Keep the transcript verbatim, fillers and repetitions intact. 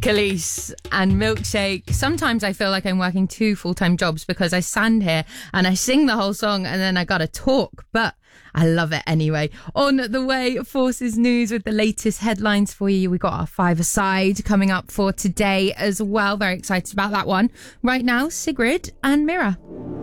Khalees and Milkshake. Sometimes I feel like I'm working two full-time jobs because I stand here and I sing the whole song and then I gotta talk, but I love it anyway. On the way, Forces News with the latest headlines for you. We got our five-a-side coming up for today as well. Very excited about that one. Right now, Sigrid and Mira.